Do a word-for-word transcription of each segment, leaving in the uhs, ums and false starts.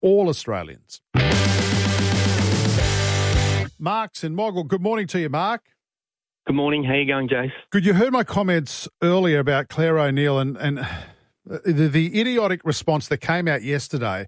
all Australians. Mark's in Moggill. Good morning to you, Mark. Good morning. How are you going, Jace? Good. You heard my comments earlier about Claire O'Neill and, and the, the idiotic response that came out yesterday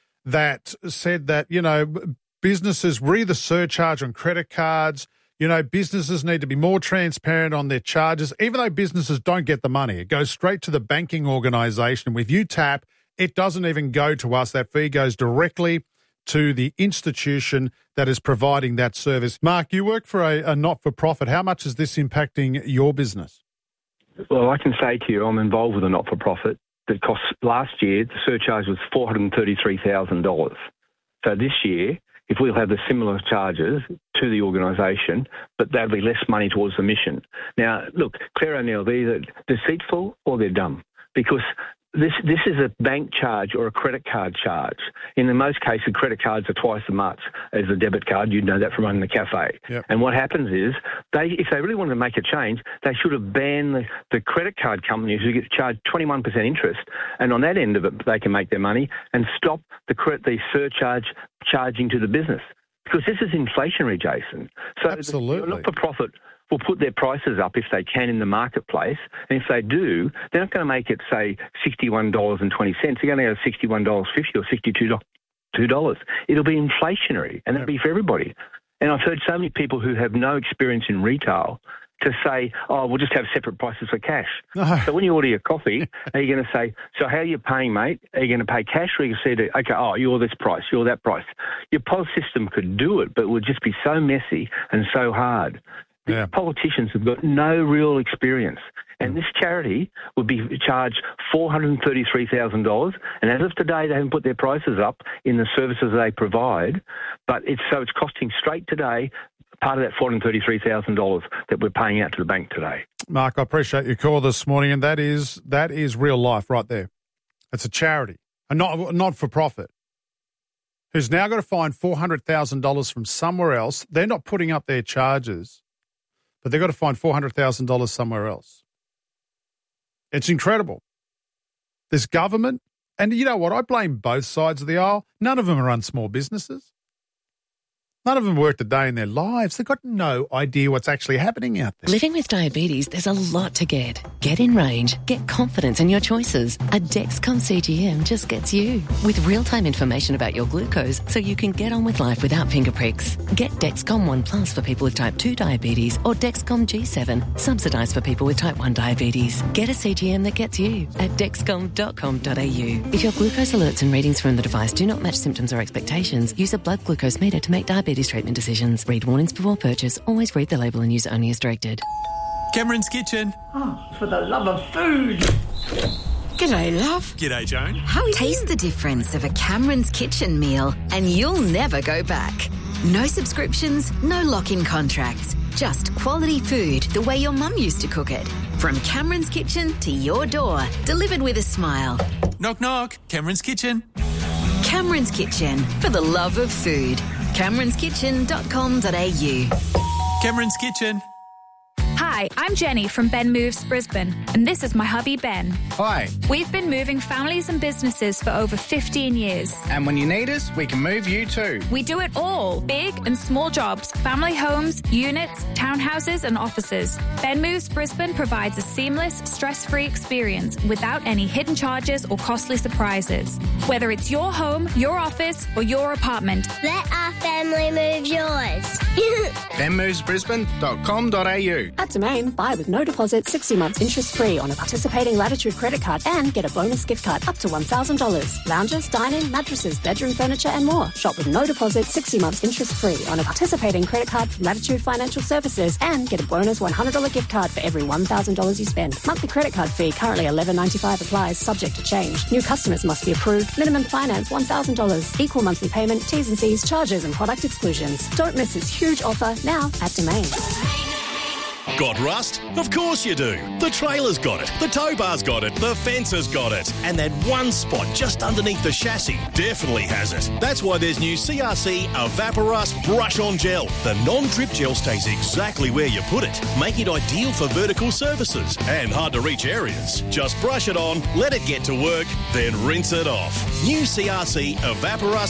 that said that, you know, businesses re the surcharge on credit cards. You know, businesses need to be more transparent on their charges, even though businesses don't get the money. It goes straight to the banking organisation. If you tap, it doesn't even go to us. That fee goes directly to the institution that is providing that service. Mark, you work for a, a not-for-profit. How much is this impacting your business? Well, I can say to you, I'm involved with a not-for-profit that cost last year, the surcharge was four hundred thirty-three thousand dollars. So this year, if we'll have the similar charges to the organisation, but there'll be less money towards the mission. Now, look, Claire O'Neill, they're either deceitful or they're dumb, because this this is a bank charge or a credit card charge. In the most cases, credit cards are twice as much as a debit card. You'd know that from running the cafe. Yep. And what happens is, they if they really wanted to make a change, they should have banned the, the credit card companies who get charged twenty-one percent interest, and on that end of it, they can make their money, and stop the the surcharge charging to the business. Because this is inflationary, Jason. So absolutely, not for profit will put their prices up if they can in the marketplace, and if they do, they're not going to make it, say, sixty-one dollars and twenty cents. They're going to go sixty-one dollars fifty or sixty-two dollars. It'll be inflationary, and that'll be for everybody. And I've heard so many people who have no experience in retail to say, oh, we'll just have separate prices for cash. No. So when you order your coffee, are you going to say, so how are you paying, mate? Are you going to pay cash, or are you going to say, to, okay, oh, you're this price, you're that price? Your P O S system could do it, but it would just be so messy and so hard. Yeah. These politicians have got no real experience. And this charity would be charged four hundred thirty-three thousand dollars. And as of today, they haven't put their prices up in the services they provide. But it's so it's costing straight today part of that four hundred thirty-three thousand dollars that we're paying out to the bank today. Mark, I appreciate your call this morning. And that is that is real life right there. It's a charity, a not, not-for-profit, who's now got to find four hundred thousand dollars from somewhere else. They're not putting up their charges, but they've got to find four hundred thousand dollars somewhere else. It's incredible. This government, and you know what? I blame both sides of the aisle. None of them run small businesses. None of them worked a day in their lives. They've got no idea what's actually happening out there. Living with diabetes, there's a lot to get. Get in range. Get confidence in your choices. A Dexcom C G M just gets you. With real-time information about your glucose so you can get on with life without finger pricks. Get Dexcom One Plus for people with type two diabetes or Dexcom G seven, subsidised for people with type one diabetes. Get a C G M that gets you at dexcom dot com dot a u. If your glucose alerts and readings from the device do not match symptoms or expectations, use a blood glucose meter to make diabetes treatment decisions. Read warnings before purchase. Always read the label and use only as directed. Cameron's Kitchen. Oh, for the love of food. G'day, love. G'day, Joan. How are you? Taste the difference of a Cameron's Kitchen meal and you'll never go back. No subscriptions, no lock-in contracts. Just quality food the way your mum used to cook it. From Cameron's Kitchen to your door, delivered with a smile. Knock, knock. Cameron's Kitchen. Cameron's Kitchen, for the love of food. camerons kitchen dot com dot a u. Cameron's Kitchen. Hi, I'm Jenny from Ben Moves Brisbane, and this is my hubby Ben. Hi. We've been moving families and businesses for over fifteen years. And when you need us, we can move you too. We do it all, big and small jobs, family homes, units, townhouses and offices. Ben Moves Brisbane provides a seamless, stress-free experience without any hidden charges or costly surprises. Whether it's your home, your office or your apartment. Let our family move yours. ben moves brisbane dot com dot a u. At Domain, buy with no deposit, sixty months interest-free on a participating Latitude credit card and get a bonus gift card up to one thousand dollars. Lounges, dining, mattresses, bedroom furniture and more. Shop with no deposit, sixty months interest-free on a participating credit card from Latitude Financial Services and get a bonus one hundred dollars gift card for every one thousand dollars you spend. Monthly credit card fee currently eleven ninety-five applies, subject to change. New customers must be approved. Minimum finance one thousand dollars. Equal monthly payment, T's and C's, charges and product exclusions. Don't miss this huge offer now at Domain. Got rust? Of course you do. The trailer's got it, the tow bar's got it, the fence has got it, and that one spot just underneath the chassis definitely has it. That's why there's new C R C Evaporust Brush On Gel. The non-drip gel stays exactly where you put it, making it ideal for vertical surfaces and hard-to-reach areas. Just brush it on, let it get to work, then rinse it off. New C R C Evaporust